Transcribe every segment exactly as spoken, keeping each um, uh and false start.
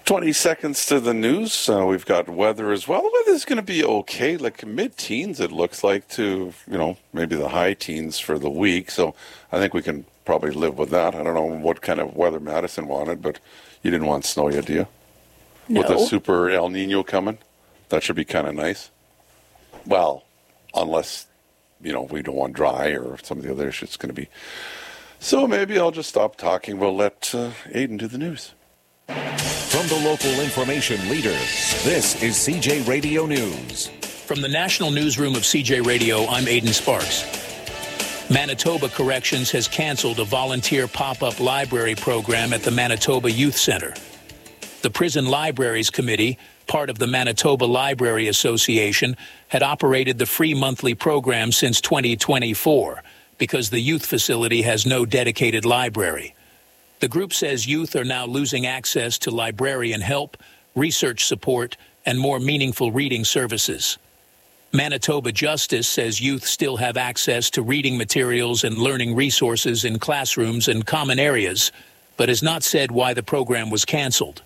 twenty seconds to the news. Uh, we've got weather as well. The weather's going to be okay, like mid-teens it looks like, to, you know, maybe the high teens for the week. So I think we can probably live with that. I don't know what kind of weather Madison wanted, but you didn't want snow yet, do you? No. With the super El Nino coming, that should be kind of nice. Well, unless, you know, we don't want dry or some of the other issues it's going to be. So maybe I'll just stop talking. We'll let uh, Aiden do the news. From the local information leader, this is C J Radio News. From the National Newsroom of C J Radio, I'm Aiden Sparks. Manitoba Corrections has canceled a volunteer pop-up library program at the Manitoba Youth Center. The Prison Libraries Committee, part of the Manitoba Library Association, had operated the free monthly program since twenty twenty-four because the youth facility has no dedicated library. The group says youth are now losing access to librarian help, research support, and more meaningful reading services. Manitoba Justice says youth still have access to reading materials and learning resources in classrooms and common areas, but has not said why the program was canceled.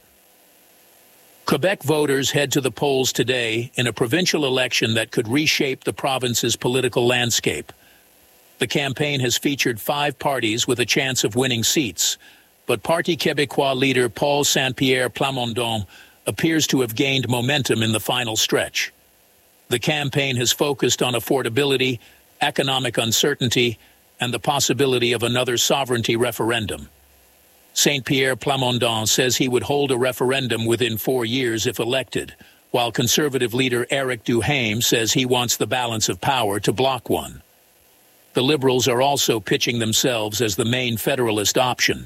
Quebec voters head to the polls today in a provincial election that could reshape the province's political landscape. The campaign has featured five parties with a chance of winning seats, but Parti Québécois leader Paul Saint-Pierre Plamondon appears to have gained momentum in the final stretch. The campaign has focused on affordability, economic uncertainty, and the possibility of another sovereignty referendum. Saint-Pierre Plamondon says he would hold a referendum within four years if elected, while Conservative leader Éric Duhaime says he wants the balance of power to block one. The Liberals are also pitching themselves as the main federalist option.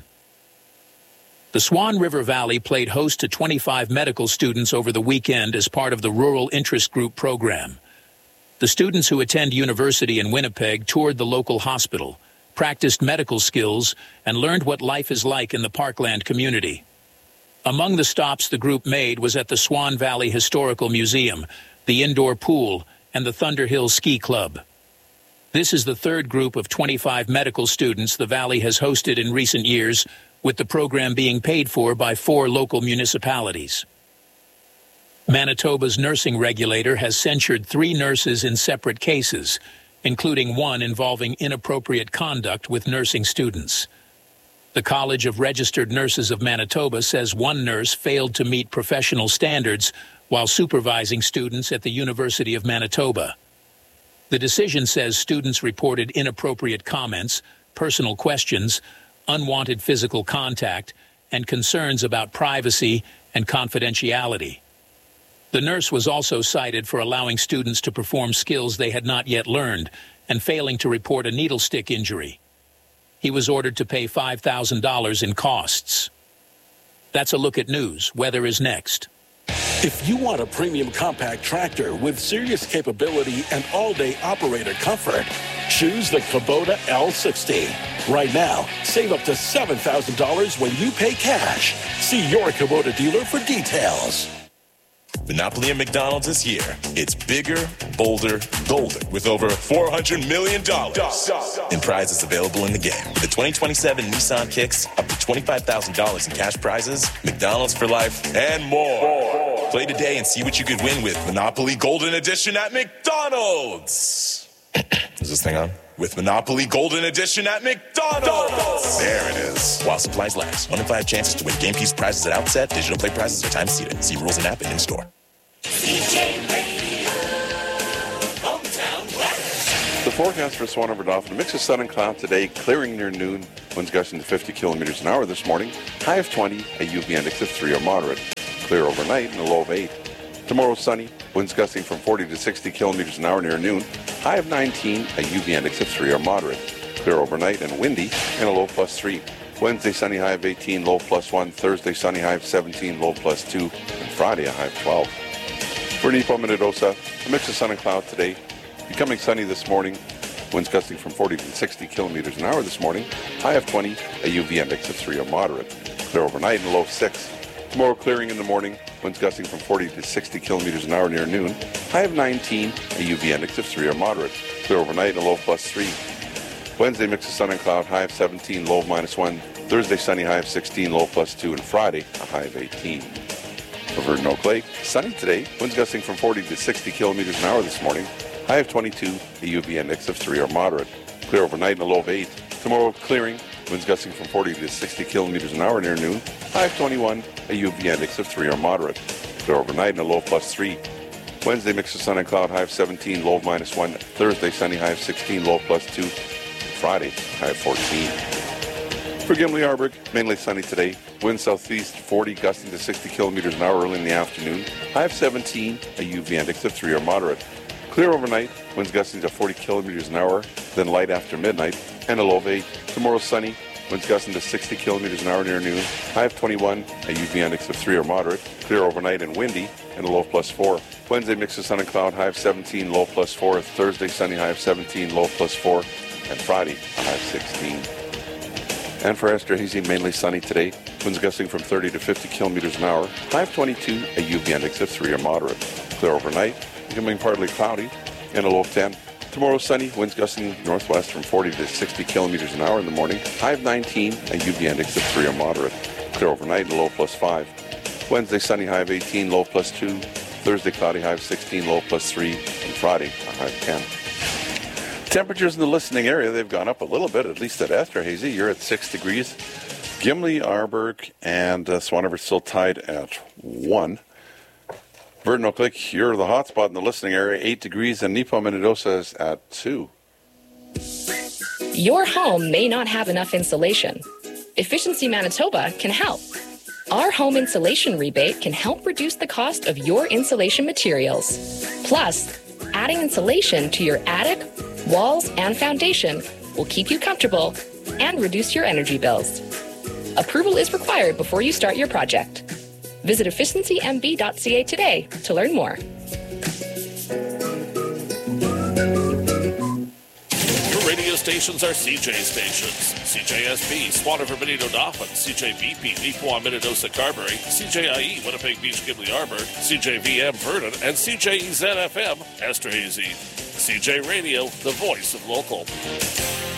The Swan River Valley played host to twenty-five medical students over the weekend as part of the Rural Interest Group program. The students who attend university in Winnipeg toured the local hospital, practiced medical skills, and learned what life is like in the Parkland community. Among the stops the group made was at the Swan Valley Historical Museum, the indoor pool, and the Thunderhill Ski Club. This is the third group of twenty-five medical students the Valley has hosted in recent years, with the program being paid for by four local municipalities. Manitoba's nursing regulator has censured three nurses in separate cases, including one involving inappropriate conduct with nursing students. The College of Registered Nurses of Manitoba says one nurse failed to meet professional standards while supervising students at the University of Manitoba. The decision says students reported inappropriate comments, personal questions, unwanted physical contact, and concerns about privacy and confidentiality. The nurse was also cited for allowing students to perform skills they had not yet learned and failing to report a needle stick injury. He was ordered to pay five thousand dollars in costs. That's a look at news. Weather is next. If you want a premium compact tractor with serious capability and all-day operator comfort, choose the Kubota L sixty. Right now, save up to seven thousand dollars when you pay cash. See your Kubota dealer for details. Monopoly at McDonald's is here. It's bigger, bolder, golden, with over four hundred million dollars in prizes available in the game. With the twenty twenty-seven Nissan Kicks, up to twenty-five thousand dollars in cash prizes, McDonald's for life, and more. Play today and see what you could win with Monopoly Golden Edition at McDonald's. Is this thing on? With Monopoly Golden Edition at McDonald's. There it is. While supplies last. One in five chances to win game piece prizes at outset. Digital play prizes are time seated. See rules and app and in-store. C J Radio, hometown weather. The forecast for Swan River Dauphin, a mix of sun and cloud today, clearing near noon. Winds gusting to fifty kilometers an hour this morning. High of twenty, a U V index of three or moderate. Clear overnight and a low of eight. Tomorrow sunny, winds gusting from forty to sixty kilometers an hour near noon. High of nineteen, a U V index of three or moderate. Clear overnight and windy and a low plus three. Wednesday sunny, high of eighteen, low plus one. Thursday sunny, high of seventeen, low plus two. And Friday a high of twelve. For Nipo Minnedosa, a mix of sun and cloud today. Becoming sunny this morning. Winds gusting from forty to sixty kilometers an hour this morning. High of twenty, a U V index of three or moderate. Clear overnight and a low of six. Tomorrow clearing in the morning. Winds gusting from forty to sixty kilometers an hour near noon. High of nineteen, a U V index of three or moderate. Clear overnight and a low of plus three. Wednesday mix of sun and cloud, high of seventeen, low of minus one. Thursday sunny, high of sixteen, low of plus two. And Friday, a high of eighteen. For Verdun Oak Lake, sunny today. Winds gusting from forty to sixty kilometers an hour this morning. High of twenty-two, a U V index of three or moderate. Clear overnight and a low of eight. Tomorrow, clearing. Winds gusting from forty to sixty kilometers an hour near noon. High of twenty-one, a U V index of three or moderate. Clear overnight and a low of plus three. Wednesday, mix of sun and cloud, high of seventeen, low of minus one. Thursday, sunny, high of sixteen, low of plus two. Friday, high of fourteen. For Gimli-Arberg, mainly sunny today. Wind southeast forty, gusting to sixty kilometers an hour early in the afternoon. High of seventeen, a U V index of three or moderate. Clear overnight, winds gusting to forty kilometers an hour, then light after midnight, and a low of eight. Tomorrow sunny, winds gusting to sixty kilometers an hour near noon. High of twenty-one, a U V index of three or moderate. Clear overnight and windy, and a low of plus four. Wednesday, mix of sun and cloud, high of seventeen, low of plus four. Thursday, sunny, high of seventeen, low of plus four. And Friday, a high of sixteen. And for Esterhazy, mainly sunny today. Winds gusting from thirty to fifty kilometers an hour. High of twenty-two, a U V index of three or moderate. Clear overnight, becoming partly cloudy, and a low of ten. Tomorrow sunny, winds gusting northwest from forty to sixty kilometers an hour in the morning. High of nineteen, a U V index of three or moderate. Clear overnight and a low of plus five. Wednesday sunny, high of eighteen, low of plus two. Thursday cloudy, high of sixteen, low of plus three. And Friday, a high of ten. Temperatures in the listening area, they've gone up a little bit, at least at Esterhazy. You're at six degrees. Gimli, Arberg, and uh, Swan River still tied at one. Verdun Oak Lake, you're the hot spot in the listening area, eight degrees, and Nepo Minnedosa is at two. Your home may not have enough insulation. Efficiency Manitoba can help. Our home insulation rebate can help reduce the cost of your insulation materials. Plus, adding insulation to your attic, walls, and foundation will keep you comfortable and reduce your energy bills. Approval is required before you start your project. Visit efficiency m b dot c a today to learn more. Your radio stations are C J stations. C J S B, Swan River, Benito Dauphin, C J V P, Neepawa, Minnedosa, Carberry, C J I E, Winnipeg Beach, Gimli, Arberg, C J V M, Vernon, and C J E Z F M, Esterhazy. C J Radio, the voice of local.